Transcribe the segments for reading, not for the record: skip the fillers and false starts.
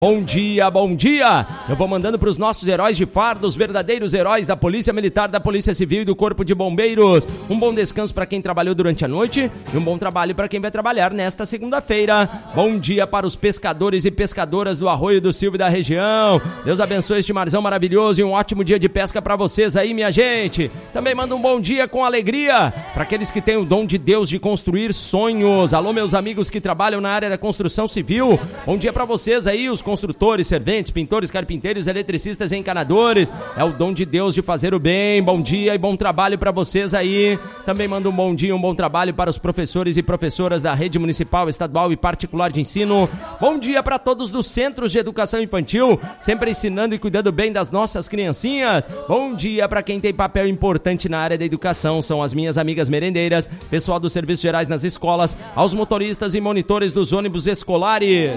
Bom dia, bom dia! Eu vou mandando para os nossos heróis de farda, os verdadeiros heróis da Polícia Militar, da Polícia Civil e do Corpo de Bombeiros. Um bom descanso para quem trabalhou durante a noite e um bom trabalho para quem vai trabalhar nesta segunda-feira. Bom dia para os pescadores e pescadoras do Arroio do Silva e da região. Deus abençoe este marzão maravilhoso e um ótimo dia de pesca para vocês aí, minha gente. Também manda um bom dia com alegria para aqueles que têm o dom de Deus de construir sonhos. Alô, meus amigos que trabalham na área da construção civil. Bom dia para vocês aí, os construtores, serventes, pintores, carpinteiros, eletricistas e encanadores. É o dom de Deus de fazer o bem. Bom dia e bom trabalho para vocês aí. Também mando um bom dia, um bom trabalho para os professores e professoras da rede municipal, estadual e particular de ensino. Bom dia para todos dos centros de educação infantil, sempre ensinando e cuidando bem das nossas criancinhas. Bom dia para quem tem papel importante na área da educação, são as minhas amigas merendeiras, pessoal dos serviços gerais nas escolas, aos motoristas e monitores dos ônibus escolares.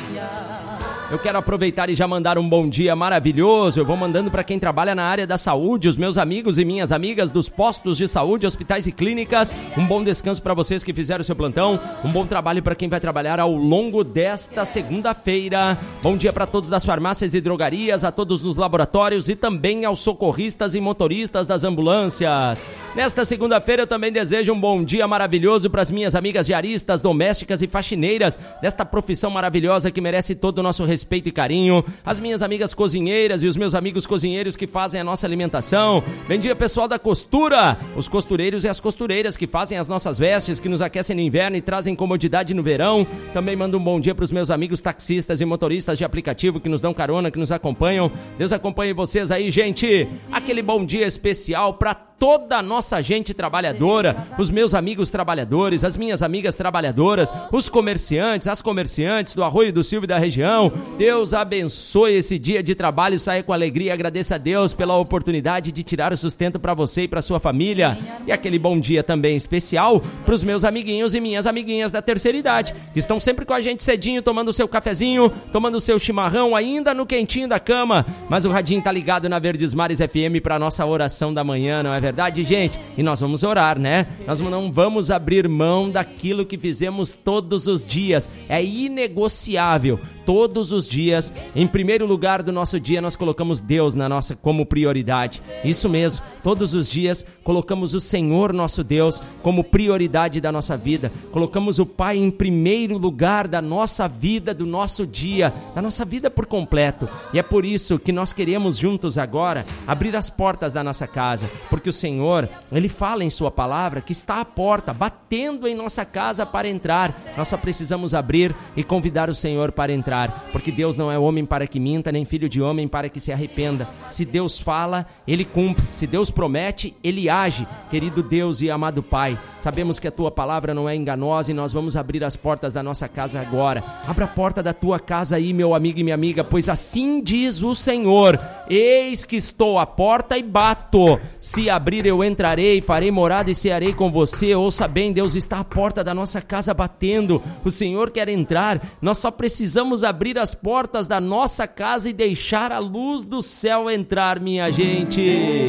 Eu quero aproveitar e já mandar um bom dia maravilhoso. Eu vou mandando para quem trabalha na área da saúde, os meus amigos e minhas amigas dos postos de saúde, hospitais e clínicas. Um bom descanso para vocês que fizeram o seu plantão. Um bom trabalho para quem vai trabalhar ao longo desta segunda-feira. Bom dia para todos das farmácias e drogarias, a todos nos laboratórios e também aos socorristas e motoristas das ambulâncias. Nesta segunda-feira eu também desejo um bom dia maravilhoso para as minhas amigas diaristas, domésticas e faxineiras desta profissão maravilhosa que merece todo o nosso respeito e carinho. As minhas amigas cozinheiras e os meus amigos cozinheiros que fazem a nossa alimentação. Bom dia, pessoal da costura, os costureiros e as costureiras que fazem as nossas vestes, que nos aquecem no inverno e trazem comodidade no verão. Também mando um bom dia para os meus amigos taxistas e motoristas de aplicativo que nos dão carona, que nos acompanham. Deus acompanhe vocês aí, gente. Aquele bom dia especial para toda a nossa gente trabalhadora, os meus amigos trabalhadores, as minhas amigas trabalhadoras, os comerciantes, as comerciantes do Arroio do Silva e da região. Deus abençoe esse dia de trabalho, saia com alegria, agradeça a Deus pela oportunidade de tirar o sustento para você e para sua família. E aquele bom dia também especial para os meus amiguinhos e minhas amiguinhas da terceira idade, que estão sempre com a gente cedinho, tomando o seu cafezinho, tomando o seu chimarrão, ainda no quentinho da cama, mas o radinho tá ligado na Verdes Mares FM para nossa oração da manhã, não é verdade, gente? E nós vamos orar, né? Nós não vamos abrir mão daquilo que fizemos todos os dias. É inegociável. Todos os dias, em primeiro lugar do nosso dia, nós colocamos Deus como prioridade. Isso mesmo, todos os dias colocamos o Senhor, nosso Deus, como prioridade da nossa vida. Colocamos o Pai em primeiro lugar da nossa vida, do nosso dia, da nossa vida por completo. E é por isso que nós queremos juntos agora abrir as portas da nossa casa, porque o Senhor, Ele fala em sua palavra que está à porta, batendo em nossa casa para entrar. Nós só precisamos abrir e convidar o Senhor para entrar. Porque Deus não é homem para que minta, nem filho de homem para que se arrependa. Se Deus fala, Ele cumpre. Se Deus promete, Ele age. Querido Deus e amado Pai, sabemos que a Tua palavra não é enganosa e nós vamos abrir as portas da nossa casa agora. Abra a porta da Tua casa aí, meu amigo e minha amiga, pois assim diz o Senhor: eis que estou à porta e bato. Se abrir eu entrarei, farei morada e cearei com você. Ouça bem, Deus está à porta da nossa casa batendo. O Senhor quer entrar. Nós só precisamos abrir as portas da nossa casa e deixar a luz do céu entrar, minha gente.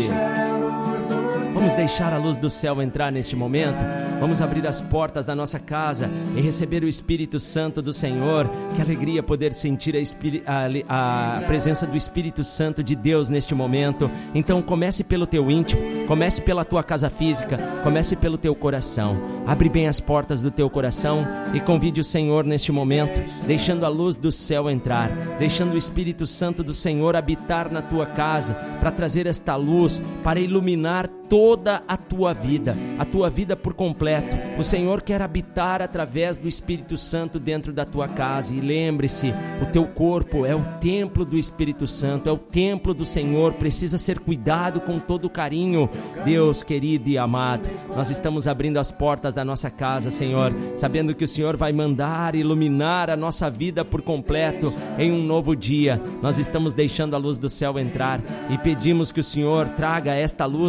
Vamos deixar a luz do céu entrar neste momento? Vamos abrir as portas da nossa casa e receber o Espírito Santo do Senhor. Que alegria poder sentir a presença do Espírito Santo de Deus neste momento. Então comece pelo teu íntimo, comece pela tua casa física, comece pelo teu coração. Abre bem as portas do teu coração e convide o Senhor neste momento, deixando a luz do céu entrar, deixando o Espírito Santo do Senhor habitar na tua casa, para trazer esta luz, para iluminar toda a tua vida por completo. O Senhor quer habitar através do Espírito Santo dentro da tua casa. E lembre-se, o teu corpo é o templo do Espírito Santo, é o templo do Senhor, precisa ser cuidado com todo carinho. Deus querido e amado, nós estamos abrindo as portas da nossa casa, Senhor, sabendo que o Senhor vai mandar iluminar a nossa vida por completo em um novo dia. Nós estamos deixando a luz do céu entrar e pedimos que o Senhor traga esta luz acompanhada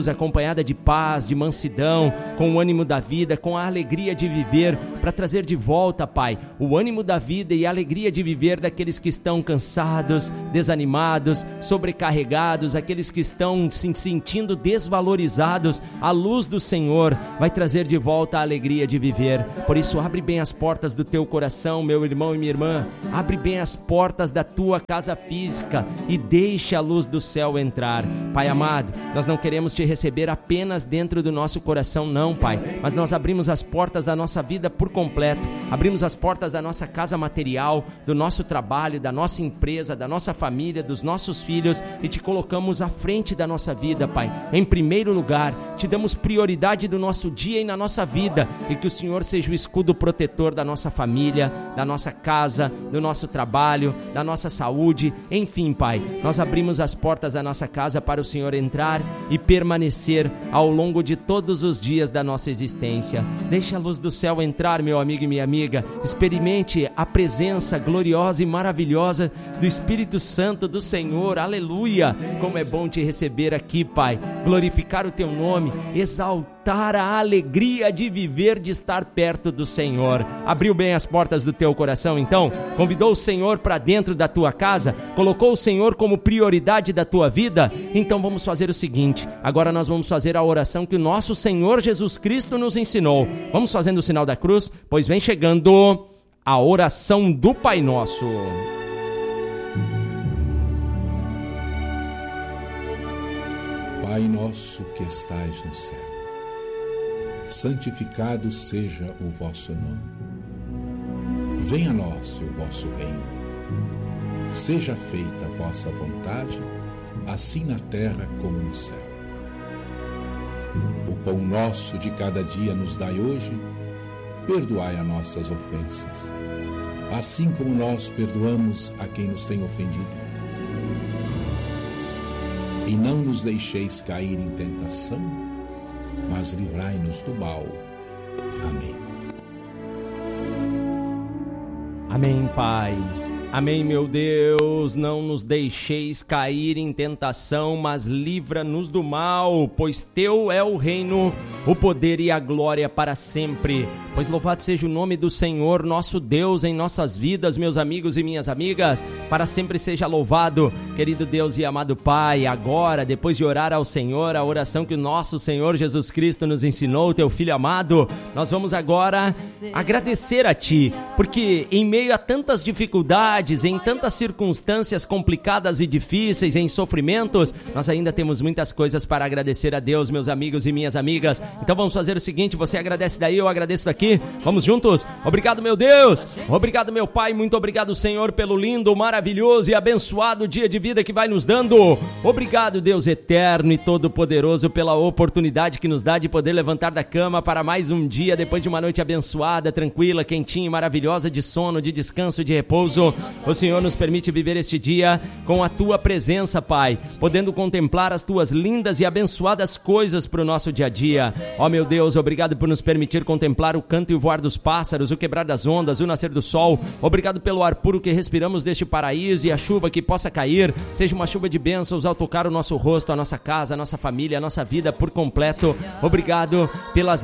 acompanhada de paz, de mansidão, com o ânimo da vida, com a alegria de viver, para trazer de volta, Pai, o ânimo da vida e a alegria de viver daqueles que estão cansados, desanimados, sobrecarregados, aqueles que estão se sentindo desvalorizados. A luz do Senhor vai trazer de volta a alegria de viver. Por isso, abre bem as portas do teu coração, meu irmão e minha irmã. Abre bem as portas da tua casa física e deixe a luz do céu entrar. Pai amado, nós não queremos te receber apenas dentro do nosso coração, não, Pai, mas nós abrimos as portas da nossa vida por completo. Abrimos as portas da nossa casa material, do nosso trabalho, da nossa empresa, da nossa família, dos nossos filhos, e te colocamos à frente da nossa vida, Pai. Em primeiro lugar, te damos prioridade do nosso dia e na nossa vida, e que o Senhor seja o escudo protetor da nossa família, da nossa casa, do nosso trabalho, da nossa saúde, enfim, Pai, nós abrimos as portas da nossa casa para o Senhor entrar e permanecer ao longo de todos os dias da nossa existência. Deixa a luz do céu entrar, meu amigo e minha amiga. Experimente a presença gloriosa e maravilhosa do Espírito Santo do Senhor. Aleluia! Como é bom te receber aqui, Pai. Glorificar o teu nome, exaltar a alegria de viver, de estar perto do Senhor. Abriu bem as portas do teu coração, então? Convidou o Senhor para dentro da tua casa? Colocou o Senhor como prioridade da tua vida? Então vamos fazer o seguinte, agora nós vamos fazer a oração que o nosso Senhor Jesus Cristo nos ensinou. Vamos fazendo o sinal da cruz, pois vem chegando a oração do Pai Nosso. Pai nosso que estais no céu, santificado seja o vosso nome. Venha a nós o vosso reino. Seja feita a vossa vontade, assim na terra como no céu. O pão nosso de cada dia nos dai hoje. Perdoai as nossas ofensas, assim como nós perdoamos a quem nos tem ofendido. E não nos deixeis cair em tentação, mas livrai-nos do mal. Amém. Amém, Pai. Amém, meu Deus. Não nos deixeis cair em tentação, mas livra-nos do mal, pois teu é o reino, o poder e a glória para sempre. Pois louvado seja o nome do Senhor, nosso Deus, em nossas vidas, meus amigos e minhas amigas. Para sempre seja louvado, querido Deus e amado Pai. Agora, depois de orar ao Senhor, a oração que o nosso Senhor Jesus Cristo nos ensinou, teu Filho amado, nós vamos agora agradecer a Ti, porque em meio a tantas dificuldades, em tantas circunstâncias complicadas e difíceis, em sofrimentos, nós ainda temos muitas coisas para agradecer a Deus, meus amigos e minhas amigas. Então vamos fazer o seguinte, você agradece daí, eu agradeço daqui. Vamos juntos? Obrigado, meu Deus. Obrigado, meu Pai. Muito obrigado, Senhor, pelo lindo, maravilhoso e abençoado dia de vida que vai nos dando. Obrigado, Deus eterno e todo-poderoso, pela oportunidade que nos dá de poder levantar da cama para mais um dia, depois de uma noite abençoada, tranquila, quentinha e maravilhosa, de sono, de descanso, de repouso. O Senhor nos permite viver este dia com a Tua presença, Pai, podendo contemplar as Tuas lindas e abençoadas coisas para o nosso dia a dia. Ó, meu Deus, obrigado por nos permitir contemplar o canto e o voar dos pássaros, o quebrar das ondas, o nascer do sol. Obrigado pelo ar puro que respiramos deste paraíso, e a chuva que possa cair seja uma chuva de bênçãos ao tocar o nosso rosto, a nossa casa, a nossa família, a nossa vida por completo. Obrigado pelas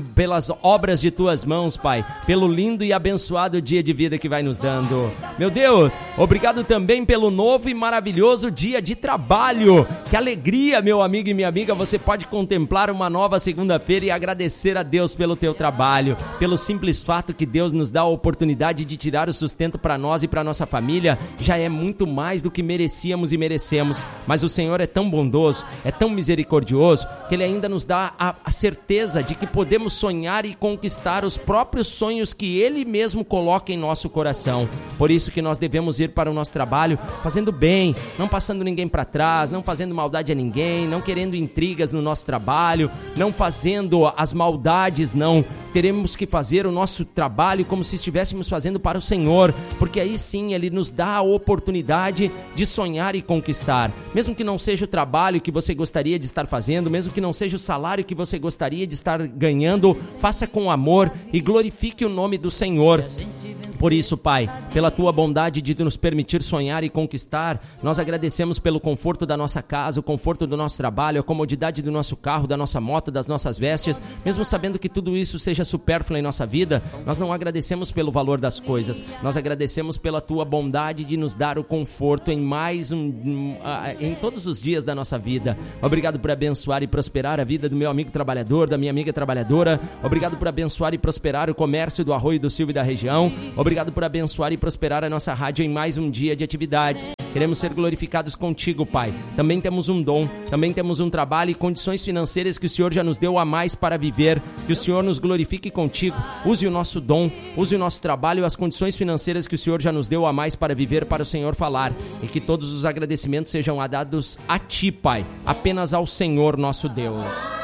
obras de Tuas mãos, Pai, pelo lindo e abençoado dia de vida que vai nos dando. Meu Deus, obrigado também pelo novo e maravilhoso dia de trabalho. Que alegria, meu amigo e minha amiga, você pode contemplar uma nova segunda-feira e agradecer a Deus pelo teu trabalho, pelo simples fato que Deus nos dá a oportunidade de tirar o sustento para nós e para nossa família. Já é muito mais do que merecíamos e merecemos, mas o Senhor é tão bondoso, é tão misericordioso, que Ele ainda nos dá a certeza de que podemos sonhar e conquistar os próprios sonhos que Ele mesmo coloca em nosso coração. Por isso que nós devemos ir para o nosso trabalho fazendo bem, não passando ninguém para trás, não fazendo maldade a ninguém, não querendo intrigas no nosso trabalho, não fazendo as maldades, não. Teremos que fazer o nosso trabalho como se estivéssemos fazendo para o Senhor, porque aí sim Ele nos dá a oportunidade de sonhar e conquistar. Mesmo que não seja o trabalho que você gostaria de estar fazendo, mesmo que não seja o salário que você gostaria de estar ganhando, faça com amor e glorifique o nome do Senhor. Por isso, Pai, pela Tua bondade de nos permitir sonhar e conquistar, nós agradecemos pelo conforto da nossa casa, o conforto do nosso trabalho, a comodidade do nosso carro, da nossa moto, das nossas vestes. Mesmo sabendo que tudo isso seja supérfluo em nossa vida, nós não agradecemos pelo valor das coisas. Nós agradecemos pela Tua bondade de nos dar o conforto em todos os dias da nossa vida. Obrigado por abençoar e prosperar a vida do meu amigo trabalhador, da minha amiga trabalhadora. Obrigado por abençoar e prosperar o comércio do Arroio do Silva e da região. Obrigado por abençoar e prosperar a nossa rádio em mais um dia de atividades. Queremos ser glorificados contigo, Pai. Também temos um dom, também temos um trabalho e condições financeiras que o Senhor já nos deu a mais para viver. Que o Senhor nos glorifique contigo. Use o nosso dom, use o nosso trabalho e as condições financeiras que o Senhor já nos deu a mais para viver, para o Senhor falar. E que todos os agradecimentos sejam dados a Ti, Pai. Apenas ao Senhor nosso Deus.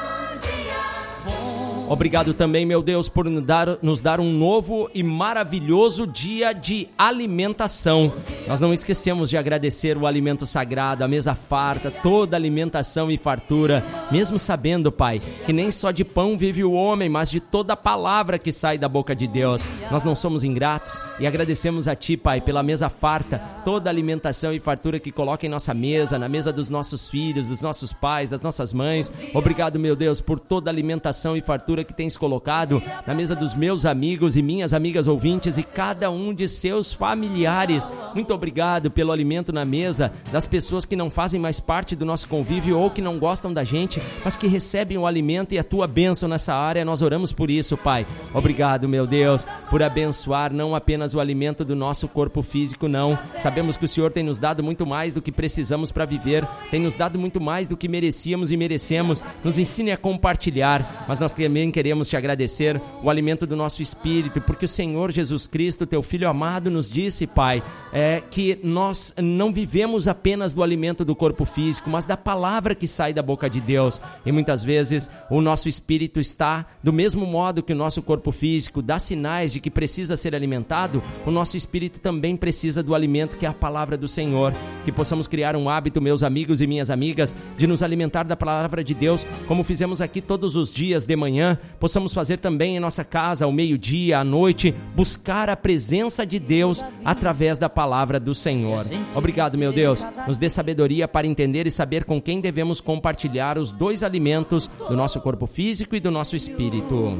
Obrigado também, meu Deus, por nos dar um novo e maravilhoso dia de alimentação. Nós não esquecemos de agradecer o alimento sagrado, a mesa farta, toda alimentação e fartura, mesmo sabendo, Pai, que nem só de pão vive o homem, mas de toda a palavra que sai da boca de Deus. Nós não somos ingratos e agradecemos a Ti, Pai, pela mesa farta, toda a alimentação e fartura que coloca em nossa mesa, na mesa dos nossos filhos, dos nossos pais, das nossas mães. Obrigado, meu Deus, por toda a alimentação e fartura que tens colocado na mesa dos meus amigos e minhas amigas ouvintes e cada um de seus familiares. Muito obrigado pelo alimento na mesa das pessoas que não fazem mais parte do nosso convívio ou que não gostam da gente, mas que recebem o alimento e a Tua bênção nessa área. Nós oramos por isso, Pai. Obrigado, meu Deus, por abençoar não apenas o alimento do nosso corpo físico, não. Sabemos que o Senhor tem nos dado muito mais do que precisamos para viver, tem nos dado muito mais do que merecíamos e merecemos. Nos ensine a compartilhar, mas nós também queremos Te agradecer o alimento do nosso espírito, porque o Senhor Jesus Cristo, Teu Filho amado, nos disse, Pai, que nós não vivemos apenas do alimento do corpo físico, mas da palavra que sai da boca de Deus. E muitas vezes o nosso espírito está do mesmo modo que o nosso corpo físico dá sinais de que precisa ser alimentado. O nosso espírito também precisa do alimento que é a palavra do Senhor. Que possamos criar um hábito, meus amigos e minhas amigas, de nos alimentar da palavra de Deus, como fizemos aqui todos os dias de manhã. Possamos fazer também em nossa casa, ao meio-dia, à noite, buscar a presença de Deus através da palavra do Senhor. Obrigado, meu Deus. Nos dê sabedoria para entender e saber com quem devemos compartilhar os dois alimentos do nosso corpo físico e do nosso espírito.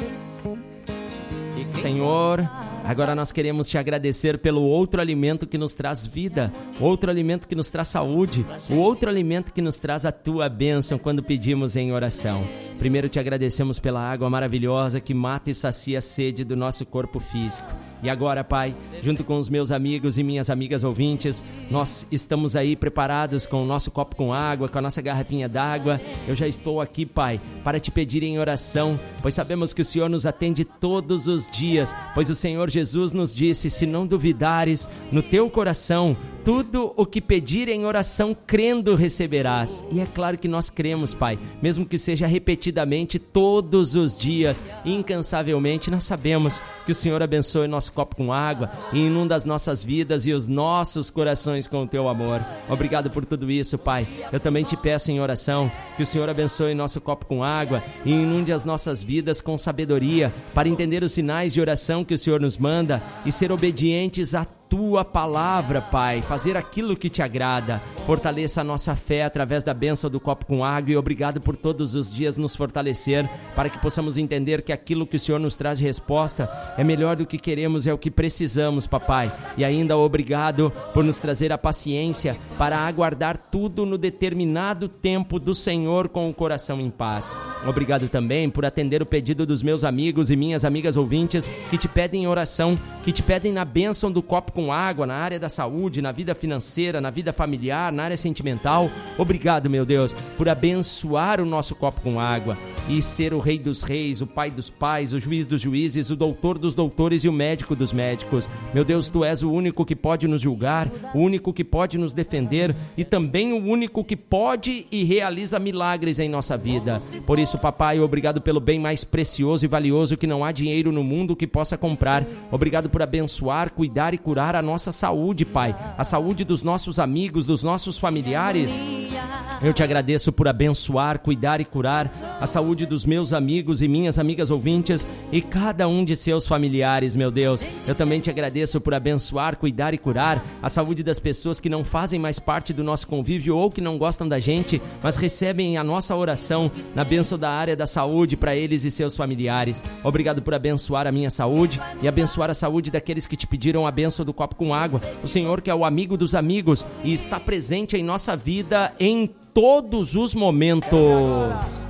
Senhor, agora nós queremos Te agradecer pelo outro alimento que nos traz vida, outro alimento que nos traz saúde, o outro alimento que nos traz a Tua bênção quando pedimos em oração. Primeiro Te agradecemos pela água maravilhosa que mata e sacia a sede do nosso corpo físico. E agora, Pai, junto com os meus amigos e minhas amigas ouvintes, nós estamos aí preparados com o nosso copo com água, com a nossa garrafinha d'água. Eu já estou aqui, Pai, para Te pedir em oração, pois sabemos que o Senhor nos atende todos os dias, pois o Senhor Jesus nos disse: se não duvidares no teu coração, tudo o que pedir em oração, crendo, receberás. E é claro que nós cremos, Pai, mesmo que seja repetidamente, todos os dias, incansavelmente. Nós sabemos que o Senhor abençoe nosso copo com água e inunda as nossas vidas e os nossos corações com o Teu amor. Obrigado por tudo isso, Pai. Eu também Te peço em oração que o Senhor abençoe nosso copo com água e inunde as nossas vidas com sabedoria para entender os sinais de oração que o Senhor nos manda e ser obedientes a Tua palavra, Pai, fazer aquilo que Te agrada. Fortaleça a nossa fé através da bênção do copo com água e obrigado por todos os dias nos fortalecer para que possamos entender que aquilo que o Senhor nos traz de resposta é melhor do que queremos, é o que precisamos, Papai. E ainda obrigado por nos trazer a paciência para aguardar tudo no determinado tempo do Senhor com o coração em paz. Obrigado também por atender o pedido dos meus amigos e minhas amigas ouvintes que Te pedem em oração, que Te pedem na bênção do copo com água, na área da saúde, na vida financeira, na vida familiar, na área sentimental. Obrigado, meu Deus, por abençoar o nosso copo com água e ser o Rei dos Reis, o Pai dos Pais, o Juiz dos Juízes, o Doutor dos Doutores e o Médico dos Médicos. Meu Deus, Tu és o único que pode nos julgar, o único que pode nos defender e também o único que pode e realiza milagres em nossa vida. Por isso, Papai, obrigado pelo bem mais precioso e valioso que não há dinheiro no mundo que possa comprar. Obrigado por abençoar, cuidar e curar a nossa saúde, Pai, a saúde dos nossos amigos, dos nossos familiares. Eu te agradeço por abençoar, cuidar e curar a saúde dos meus amigos e minhas amigas ouvintes e cada um de seus familiares, meu Deus. Eu também te agradeço por abençoar, cuidar e curar a saúde das pessoas que não fazem mais parte do nosso convívio ou que não gostam da gente, mas recebem a nossa oração na bênção da área da saúde para eles e seus familiares. Obrigado por abençoar a minha saúde e abençoar a saúde daqueles que te pediram a bênção do copo com água. O Senhor que é o amigo dos amigos e está presente em nossa vida em todos os momentos.